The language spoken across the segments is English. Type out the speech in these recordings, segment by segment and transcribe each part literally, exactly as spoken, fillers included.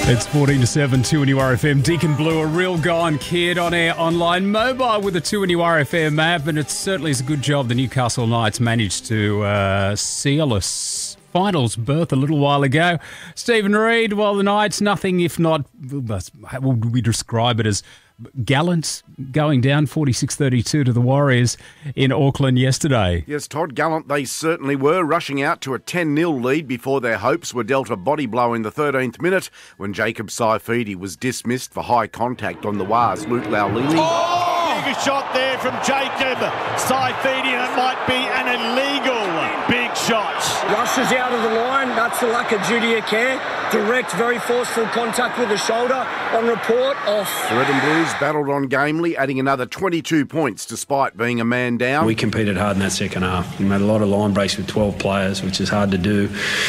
It's fourteen to seven, two N U R F M. Deacon Blue, a real gone kid on air, online, mobile with a two N U R F M app, and it certainly is a good job the Newcastle Knights managed to uh, seal a finals berth a little while ago. Stephen Reid, well, the Knights, nothing if not, how would we describe it as gallant, going down forty-six thirty-two to the Warriors in Auckland yesterday. Yes, Todd, gallant they certainly were, rushing out to a ten nil lead before their hopes were dealt a body blow in the thirteenth minute when Jacob Saifidi was dismissed for high contact on the Wars Luke Laulili. Oh! Big shot there from Jacob Saifidi, and it might be an illegal big shot. Rushes out of the line, that's the lack of duty of care. Direct, very forceful contact with the shoulder. On report, off. The Red and Blues battled on gamely, adding another twenty-two points despite being a man down. We competed hard in that second half. We made a lot of line breaks with twelve players, which is hard to do.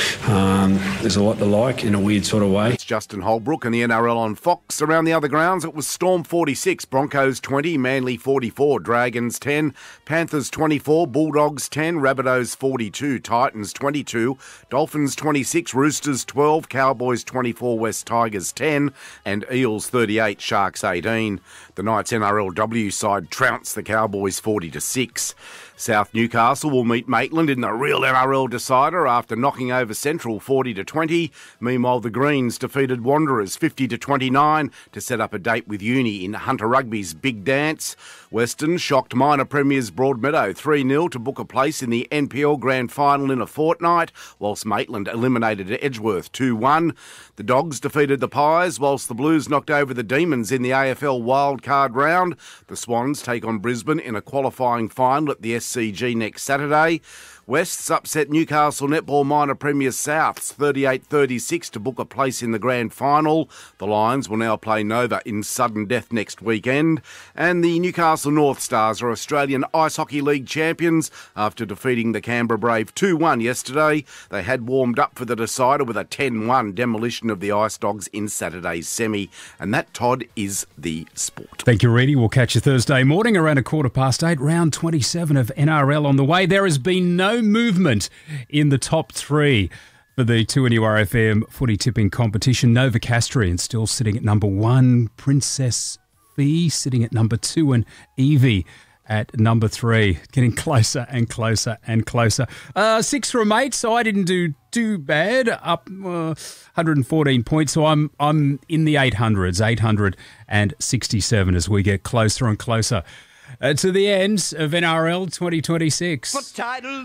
Um, there's a lot to like in a weird sort of way. It's Justin Holbrook and the N R L on Fox. Around the other grounds, it was Storm forty-six, Broncos twenty, Manly forty-four, Dragons ten, Panthers twenty-four, Bulldogs ten, Rabbitohs forty-two, Titans twenty-two, Dolphins twenty-six, Roosters twelve, Cowboys twenty-four, West Tigers ten, and Eels thirty-eight, Sharks eighteen. The Knights N R L W side trounced the Cowboys forty to six. South Newcastle will meet Maitland in the real N R L decider after knocking over Central forty to twenty. Meanwhile, the Greens defeated Wanderers fifty to twenty-nine to set up a date with Uni in Hunter Rugby's Big Dance. Western shocked minor premiers Broadmeadow three nil to book a place in the N P L Grand Final in a fortnight, whilst Maitland eliminated Edgeworth two one. The Dogs defeated the Pies, whilst the Blues knocked over the Demons in the A F L wildcard round. The Swans take on Brisbane in a qualifying final at the S C G next Saturday. Wests upset Newcastle Netball minor premier Souths thirty-eight thirty-six to book a place in the grand final. The Lions will now play Nova in sudden death next weekend. And the Newcastle North Stars are Australian Ice Hockey League champions after defeating the Canberra Brave two one yesterday. They had warmed up for the decider with a ten one demolition of the Ice Dogs in Saturday's semi. And that, Todd, is the sport. Thank you, Reedy. We'll catch you Thursday morning around a quarter past eight. Round twenty-seven of N R L on the way. There has been no movement in the top three for the two N U R F M footy tipping competition. Nova Castrian still sitting at number one, Princess Fee sitting at number two, and Evie at number three, getting closer and closer and closer. Uh, six from eight, so I didn't do too bad, up uh, one hundred fourteen points, so I'm I'm in the eight hundreds, eight hundred sixty-seven as we get closer and closer uh, to the end of N R L twenty twenty-six.